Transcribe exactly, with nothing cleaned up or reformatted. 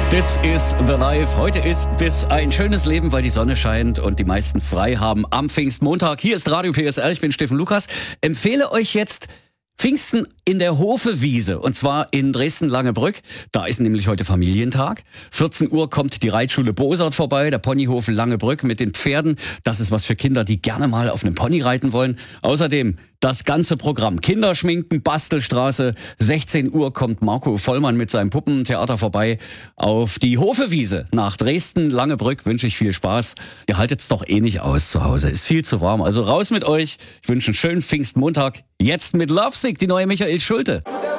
This is the life. Heute ist das ein schönes Leben, weil die Sonne scheint und die meisten frei haben am Pfingstmontag. Hier ist Radio P S R, ich bin Steffen Lukas. Empfehle euch jetzt Pfingsten in der Hofewiese, und zwar in Dresden-Langebrück. Da ist nämlich heute Familientag. vierzehn Uhr kommt die Reitschule Bosart vorbei, der Ponyhof Langebrück mit den Pferden. Das ist was für Kinder, die gerne mal auf einem Pony reiten wollen. Außerdem das ganze Programm. Kinderschminken, Bastelstraße. sechzehn Uhr kommt Marco Vollmann mit seinem Puppentheater vorbei. Auf die Hofewiese nach Dresden-Langebrück wünsche ich viel Spaß. Ihr haltet's doch eh nicht aus zu Hause. Ist viel zu warm. Also raus mit euch. Ich wünsche einen schönen Pfingstmontag. Jetzt mit Lovesick, die neue Michael Schulte.